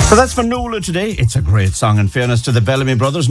So that's for Noola today. It's a great song, in fairness to the Bellamy Brothers.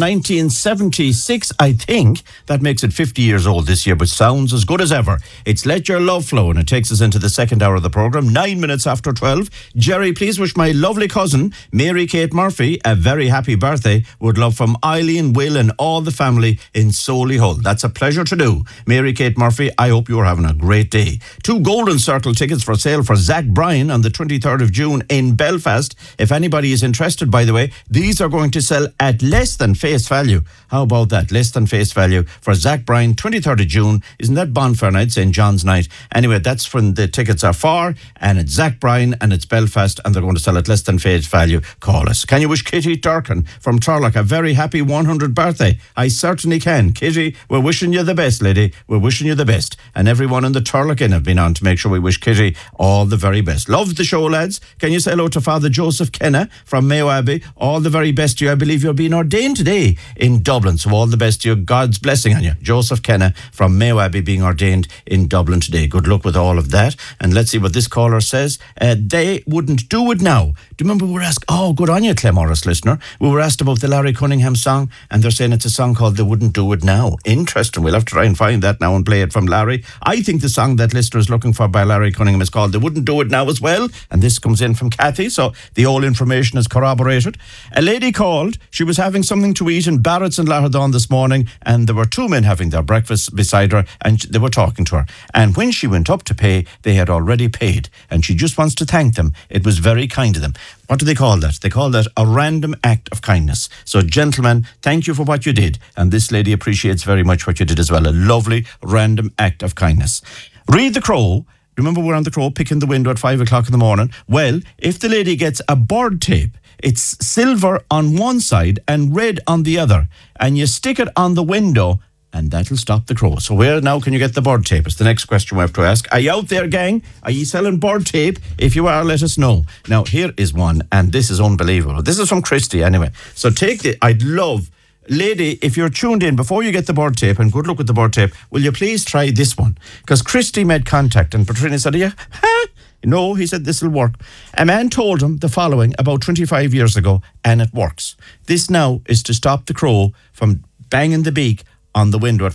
1976, I think. That makes it 50 years old this year, but sounds as good as ever. It's Let Your Love Flow, and it takes us into the second hour of the programme, 9 minutes after 12. Jerry, please wish my lovely cousin, Mary Kate Murphy, a very happy birthday. Would love from Eileen, Will and all the family in Solihull. That's a pleasure to do. Mary Kate Murphy, I hope you're having a great day. 2 Golden Circle tickets for sale for Zach Bryan on the 23rd of June in Belfast. If anybody is interested, by the way, these are going to sell at less than face value. How about that? Less than face value for Zach Bryan, 23rd of June. Isn't that Bonfire Night, St. John's Night? Anyway, that's when the tickets are for, and it's Zach Bryan and it's Belfast, and they're going to sell at less than face value. Call us. Can you wish Kitty Durkin from Turlock a very happy 100th birthday? I certainly can. Kitty, we're wishing you the best, lady. We're wishing you the best. And everyone in the Turlock Inn have been on to make sure we wish Kitty all the very best. Love the show, lads. Can you say hello to Father Joseph Kenna from Mayo Abbey? All the very best to you. I believe you're being ordained today in Dublin, so all the best to you. God's blessing on you. Joseph Kenna from Mayo Abbey being ordained in Dublin today. Good luck with all of that. And let's see what this caller says. They wouldn't do it now. Do you remember we were asked, oh, good on you, Clemorris listener. We were asked about the Larry Cunningham song, and they're saying it's a song called They Wouldn't Do It Now. Interesting. We'll have to try and find that now and play it from Larry. I think the song that listener is looking for by Larry Cunningham is called They Wouldn't Do It Now as well. And this comes in from Kathy, so the whole information is corroborated. A lady called. She was having something to eat in Barrett's in Lahardon this morning, and there were 2 men having their breakfast beside her, and they were talking to her. And when she went up to pay, they had already paid, and she just wants to thank them. It was very kind of them. What do they call that? They call that a random act of kindness. So, gentlemen, thank you for what you did. And this lady appreciates very much what you did as well. A lovely random act of kindness. Read the Crow. Remember, we're on the Crow picking the window at 5 o'clock in the morning. Well, if the lady gets a bird tape, it's silver on one side and red on the other, and you stick it on the window, and that'll stop the crow. So where now can you get the bird tape? It's the next question we have to ask. Are you out there, gang? Are you selling bird tape? If you are, let us know. Now, here is one, and this is unbelievable. This is from Christy, anyway. So I'd love... Lady, if you're tuned in, before you get the bird tape, and good luck with the bird tape, will you please try this one? Because Christy made contact, and Patricia said, yeah, huh? No, he said, this will work. A man told him the following about 25 years ago, and it works. This now is to stop the crow from banging the beak on the window at